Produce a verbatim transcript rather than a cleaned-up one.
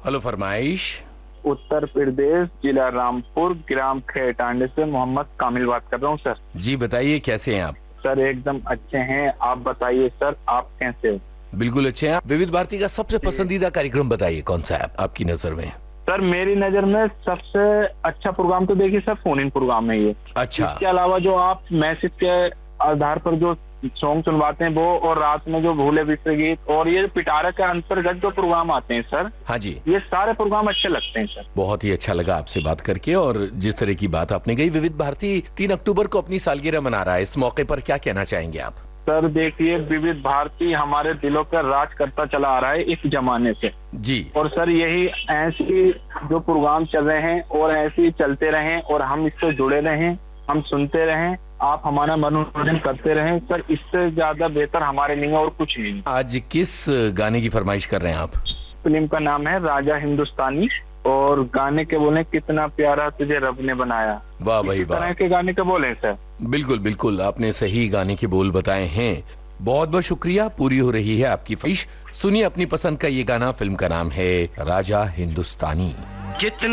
Hello, फरमाइश। उत्तर प्रदेश, जिला रामपुर, ग्राम खेटांडे से मोहम्मद कामिल बात कर रहा हूँ सर। जी बताइए, कैसे हैं आप? सर एकदम अच्छे हैं, आप बताइए सर, आप कैसे हो? बिल्कुल अच्छे हैं। विविध भारती का सबसे पसंदीदा कार्यक्रम बताइए, कौन सा है आपकी नजर में? सर मेरी नजर में सबसे अच्छा प्रोग्राम तो देखिए सर, फोन इन प्रोग्राम है ये। अच्छा। इसके अलावा जो आप मैसेज के आधार पर जो सॉन्ग सुनवाते हैं वो, और रात में जो भूले बिसरे गीत, और ये पिटारा के अंतर्गत जो प्रोग्राम आते हैं सर, हाँ जी, ये सारे प्रोग्राम अच्छे लगते हैं सर। बहुत ही अच्छा लगा आपसे बात करके। और जिस तरह की बात आपने कही, विविध भारती तीन अक्टूबर को अपनी सालगिरह मना रहा है, इस मौके पर क्या कहना चाहेंगे आप? सर देखिए, विविध भारती हमारे दिलों पर राज करता चला आ रहा है इस जमाने से जी। और सर यही ऐसी जो प्रोग्राम चल रहे हैं और ऐसे ही चलते रहें, और हम इससे जुड़े रहें, हम सुनते रहें, आप हमारा मनोरंजन करते रहें सर। इससे ज्यादा बेहतर हमारे लिए और कुछ नहीं। आज किस गाने की फरमाइश कर रहे हैं आप? फिल्म का नाम है राजा हिंदुस्तानी, और गाने के बोले कितना प्यारा तुझे रब ने बनाया। वाह भाई इस वाह। तरह के गाने के बोले सर। बिल्कुल बिल्कुल, आपने सही गाने के बोल बताए हैं। बहुत बहुत शुक्रिया, पूरी हो रही है आपकी ख्वाहिश। सुनिए अपनी पसंद का ये गाना, फिल्म का नाम है राजा हिंदुस्तानी।